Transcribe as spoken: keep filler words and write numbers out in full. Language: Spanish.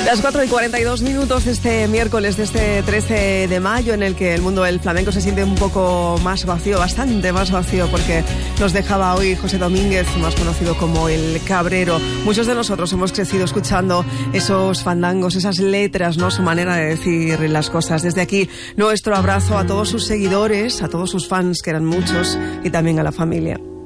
Las cuatro y cuarenta y dos minutos de este miércoles, de este trece de mayo, en el que el mundo del flamenco se siente un poco más vacío, bastante más vacío, porque nos dejaba hoy José Domínguez, más conocido como El Cabrero. Muchos de nosotros hemos crecido escuchando esos fandangos, esas letras, ¿no? Su manera de decir las cosas. Desde aquí, nuestro abrazo a todos sus seguidores, a todos sus fans, que eran muchos, y también a la familia.